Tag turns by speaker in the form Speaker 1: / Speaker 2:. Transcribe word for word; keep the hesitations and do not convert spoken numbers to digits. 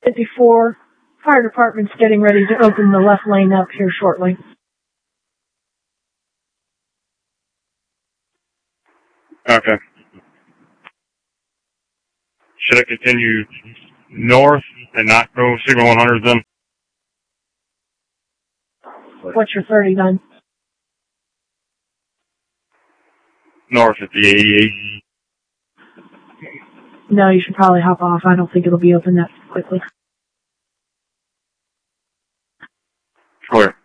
Speaker 1: fifty-four. Fire department's getting ready to open the left lane up here shortly.
Speaker 2: Okay. Should I continue north and not go Signal one hundred then?
Speaker 1: What's your thirty-nine?
Speaker 2: North at the eighty-eight.
Speaker 1: No, you should probably hop off. I don't think it'll be open that quickly.
Speaker 2: Clear.